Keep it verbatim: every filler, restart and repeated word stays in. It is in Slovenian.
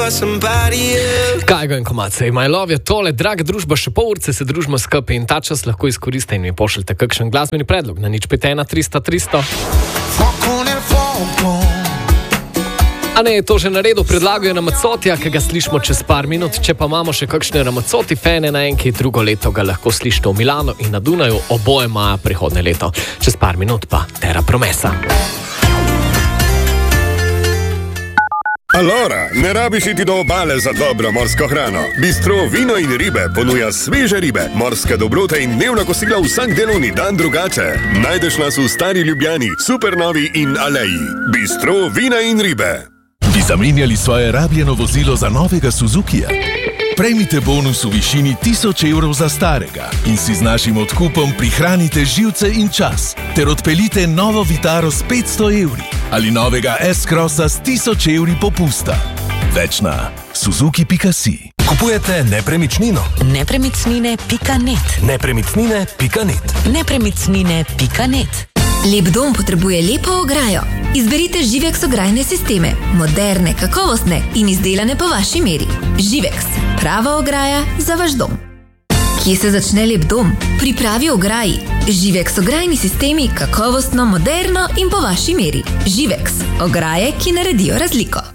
Kaj ga in komace, my love je tole, draga družba, še pol urce se družimo skupaj in ta čas lahko izkoriste in mi pošljete kakšen glasbeni predlog na nič pet ena tristo tristo. A ne, je to že naredil, predlagajo na Macotija, ki ga slišimo čez par minut, če pa imamo še kakšne Ramacoti fene na enki, drugo leto ga lahko slišite v Milano in na Dunaju, oboje maja prihodne leto. Čez par minut pa Terra Promesa. Allora, ne rabiš iti do obale za dobro morsko hrano. Bistro Vino in ribe ponuja sveže ribe, morske dobrote in dnevna kosila vsak delovni dan drugače. Najdeš nas v Stari Ljubljani, Supernovi in Aleji. Bistro Vina in ribe. Bi zamenjali svoje rabljeno vozilo za novega Suzukija? Prejmite bonus v višini tisoč evrov za starega in si z našim odkupom prihranite živce in čas ter odpeljite novo Vitaro s petsto evri ali novega S-Crossa s tisoč evri popusta. Več na suzuki pika si. Kupujete nepremičnino? nepremičnine pika net. Nepremičnine pika net. nepremičnine pika net. Lep dom potrebuje lepo ograjo. Izberite Živex ograjne sisteme. Moderne, kakovostne in izdelane po vaši meri. Živex. Prava ograja za vaš dom. Kje se začne lep dom? Pri pravi ograji. Živex ograjni sistemi, kakovostno, moderno in po vaši meri. Živex. Ograje, ki naredijo razliko.